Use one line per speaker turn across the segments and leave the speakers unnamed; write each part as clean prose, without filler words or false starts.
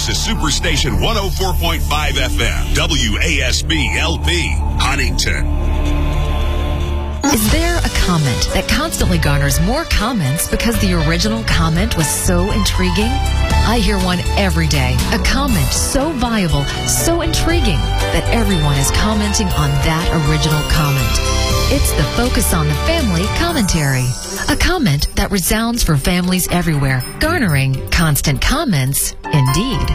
This is Superstation 104.5 FM, WASB LP, Huntington.
Is there a comment that constantly garners more comments because the original comment was so intriguing? I hear one every day. A comment so viable, so intriguing, that everyone is commenting on that original comment. It's the Focus on the Family commentary. A comment that resounds for families everywhere, garnering constant comments indeed.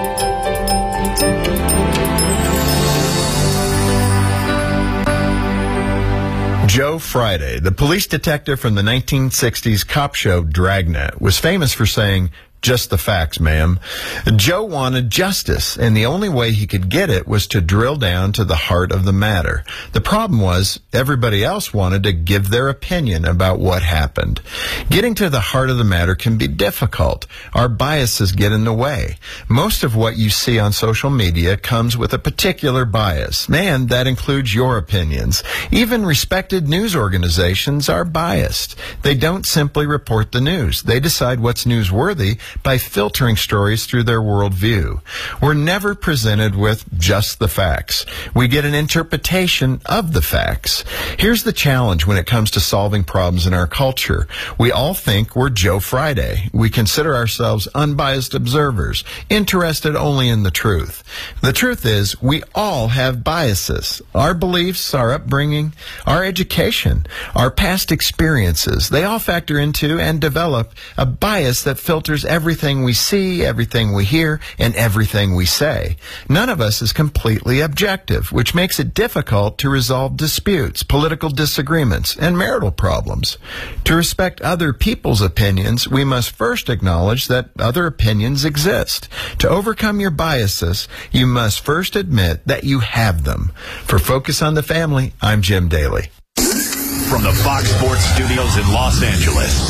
Joe Friday, the police detective from the 1960s cop show Dragnet, was famous for saying, "Just the facts, ma'am." Joe wanted justice, and the only way he could get it was to drill down to the heart of the matter. The problem was, everybody else wanted to give their opinion about what happened. Getting to the heart of the matter can be difficult. Our biases get in the way. Most of what you see on social media comes with a particular bias, and that includes your opinions. Even respected news organizations are biased. They don't simply report the news. They decide what's newsworthy by filtering stories through their worldview. We're never presented with just the facts. We get an interpretation of the facts. Here's the challenge when it comes to solving problems in our culture. We all think we're Joe Friday. We consider ourselves unbiased observers, interested only in the truth. The truth is, we all have biases. Our beliefs, our upbringing, our education, our past experiences, they all factor into and develop a bias that filters everything we see, everything we hear, and everything we say. None of us is completely objective, which makes it difficult to resolve disputes, political disagreements, and marital problems. To respect other people's opinions, we must first acknowledge that other opinions exist. To overcome your biases, you must first admit that you have them. For Focus on the Family, I'm Jim Daly.
From the Fox Sports Studios in Los Angeles,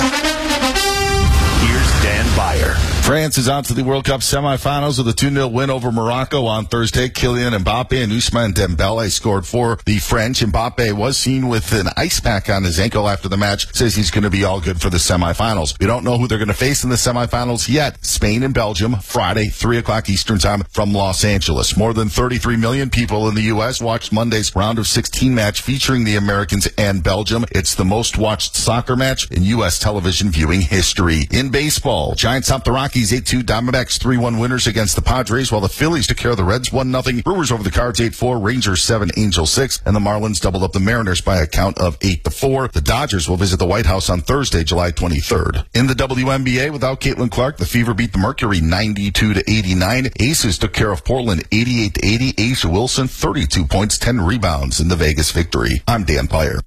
here's Dan Beyer.
France is on to the World Cup semifinals with a 2-0 win over Morocco on Thursday. Kylian Mbappe and Ousmane Dembele scored for the French. Mbappe was seen with an ice pack on his ankle after the match. Says he's going to be all good for the semifinals. We don't know who they're going to face in the semifinals yet. Spain and Belgium, Friday, 3 o'clock Eastern Time from Los Angeles. More than 33 million people in the U.S. watched Monday's round of 16 match featuring the Americans and Belgium. It's the most watched soccer match in U.S. television viewing history. In baseball, Giants top the Rockies 8-2, Diamondbacks 3-1 winners against the Padres, while the Phillies took care of the Reds 1-0. Brewers over the Cards 8-4, Rangers 7, Angels 6, and the Marlins doubled up the Mariners by a count of 8-4. The Dodgers will visit the White House on Thursday, July 23rd. In the WNBA, without Caitlin Clark, the Fever beat the Mercury 92-89. Aces took care of Portland 88-80. A'ja Wilson 32 points, 10 rebounds in the Vegas victory. I'm Dan Beyer.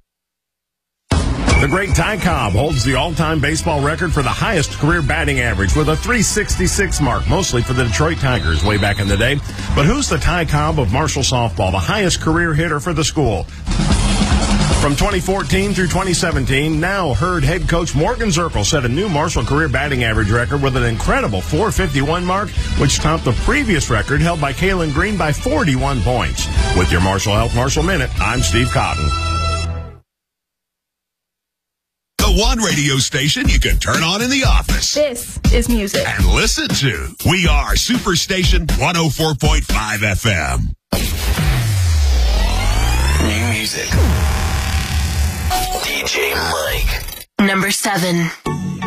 The great Ty Cobb holds the all-time baseball record for the highest career batting average with a .366 mark, mostly for the Detroit Tigers way back in the day. But who's the Ty Cobb of Marshall softball, the highest career hitter for the school? From 2014 through 2017, now Herd head coach Morgan Zirkle set a new Marshall career batting average record with an incredible .451 mark, which topped the previous record held by Kaylin Green by 41 points. With your Marshall Health Marshall Minute, I'm Steve Cotton.
One radio station you can turn on in the office.
This is music.
And listen to. We are Superstation 104.5 FM.
New music. DJ Mike.
Number 7.